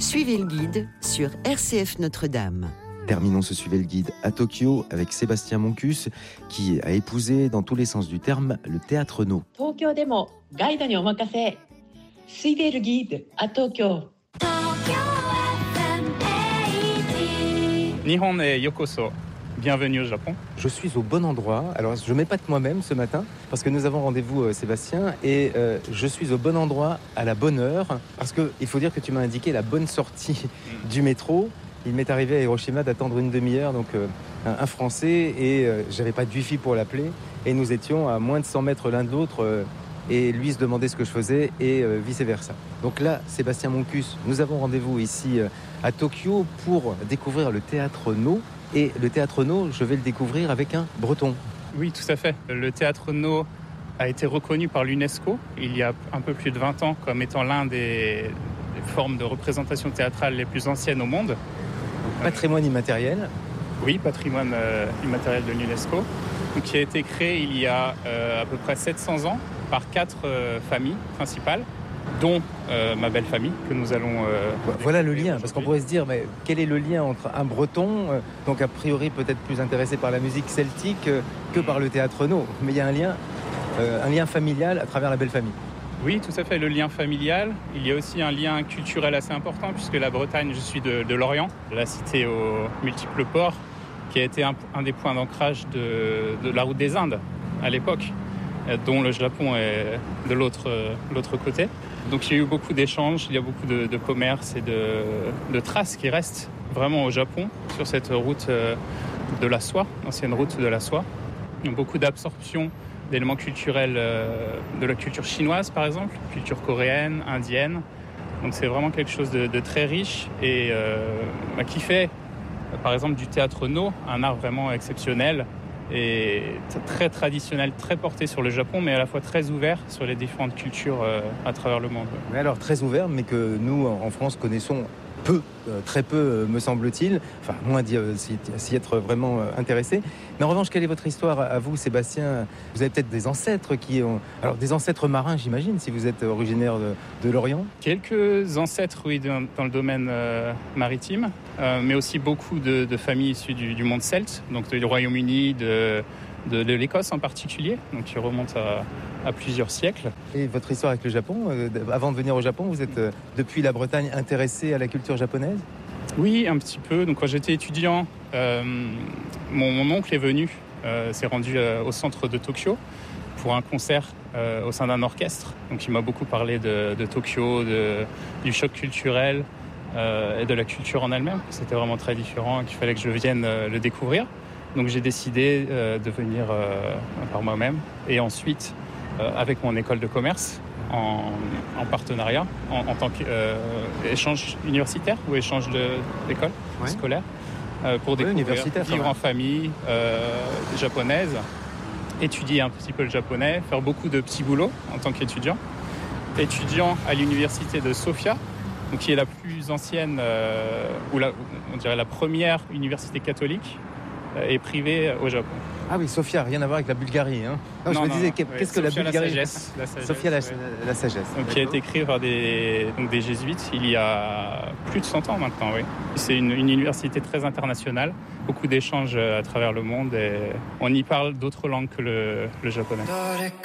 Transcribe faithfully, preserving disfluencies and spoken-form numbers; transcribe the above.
Suivez le guide sur R C F Notre-Dame. Terminons ce Suivez le guide à Tokyo avec Sébastien Moncus qui a épousé dans tous les sens du terme le théâtre No. Tokyo de mo guide ni omakase. Suivez le guide à Tokyo. Nihon e yokoso. Bienvenue au Japon. Je suis au bon endroit. Alors, je m'épate moi-même ce matin parce que nous avons rendez-vous, euh, Sébastien, et euh, je suis au bon endroit à la bonne heure parce qu'il faut dire que tu m'as indiqué la bonne sortie mmh. du métro. Il m'est arrivé à Hiroshima d'attendre une demi-heure, donc euh, un, un Français, et euh, j'avais pas de wifi pour l'appeler. Et nous étions à moins de cent mètres l'un de l'autre, euh, et lui se demandait ce que je faisais, et euh, vice-versa. Donc là, Sébastien Moncus, nous avons rendez-vous ici euh, à Tokyo pour découvrir le théâtre No. Et le théâtre No, je vais le découvrir avec un breton. Oui, tout à fait. Le théâtre No a été reconnu par l'UNESCO il y a un peu plus de vingt ans comme étant l'un des, des formes de représentation théâtrale les plus anciennes au monde. Patrimoine immatériel. Oui, patrimoine euh, immatériel de l'UNESCO, donc, qui a été créé il y a euh, à peu près sept cents ans par quatre euh, familles principales, dont euh, ma belle famille que nous allons... Euh, voilà le lien, parce qu'on pourrait se dire, mais quel est le lien entre un breton, euh, donc a priori peut-être plus intéressé par la musique celtique euh, que par le théâtre No, mais il y a un lien, euh, un lien familial à travers la belle famille. Oui, tout à fait, le lien familial. Il y a aussi un lien culturel assez important, puisque la Bretagne, je suis de, de Lorient, la cité aux multiples ports, qui a été un, un des points d'ancrage de, de la route des Indes à l'époque, dont le Japon est de l'autre, l'autre côté. Donc il y a eu beaucoup d'échanges, il y a beaucoup de, de commerce et de, de traces qui restent vraiment au Japon sur cette route de la soie, l'ancienne route de la soie. Il y a beaucoup d'absorption d'éléments culturels de la culture chinoise, par exemple, culture coréenne, indienne. Donc c'est vraiment quelque chose de, de très riche et euh, bah, qui fait, par exemple, du théâtre No un art vraiment exceptionnel et très traditionnel, très porté sur le Japon, mais à la fois très ouvert sur les différentes cultures euh, à travers le monde. Mais alors très ouvert, mais que nous, en France, connaissons peu, euh, très peu, euh, me semble-t-il, enfin, moins d'y, euh, s'y, s'y être vraiment euh, intéressé. Mais en revanche, quelle est votre histoire à vous, Sébastien ? Vous avez peut-être des ancêtres qui ont... Alors, des ancêtres marins, j'imagine, si vous êtes originaire de, de l'Orient ? Quelques ancêtres, oui, dans, dans le domaine euh, maritime, euh, mais aussi beaucoup de, de familles issues du, du monde celte, donc du Royaume-Uni, de... De, de l'Écosse en particulier, donc qui remonte à, à plusieurs siècles. Et votre histoire avec le Japon, euh, avant de venir au Japon, vous êtes euh, depuis la Bretagne intéressé à la culture japonaise ? Oui, un petit peu. Donc quand j'étais étudiant, euh, mon, mon oncle est venu, euh, s'est rendu euh, au centre de Tokyo pour un concert euh, au sein d'un orchestre. Donc il m'a beaucoup parlé de, de Tokyo, de, du choc culturel euh, et de la culture en elle-même. C'était vraiment très différent et qu'il fallait que je vienne euh, le découvrir. Donc j'ai décidé euh, de venir euh, par moi-même et ensuite euh, avec mon école de commerce en, en partenariat, en, en tant qu'échange euh, universitaire ou échange de, d'école ouais. scolaire euh, pour découvrir, ouais, vivre en famille euh, japonaise, étudier un petit peu le japonais, faire beaucoup de petits boulots en tant qu'étudiant. Étudiant à l'université de Sofia, donc qui est la plus ancienne, euh, ou la, on dirait la première université catholique et privée au Japon. Ah oui, Sofia, rien à voir avec la Bulgarie. Hein. Non, non, je me disais, non, qu'est-ce ouais, que la Bulgarie ? La sagesse, la sagesse, Sofia, la, ouais. la sagesse. Donc, qui a été créée par des, donc, des jésuites il y a plus de cent ans maintenant, oui. C'est une, une université très internationale, beaucoup d'échanges à travers le monde et on y parle d'autres langues que le, le japonais.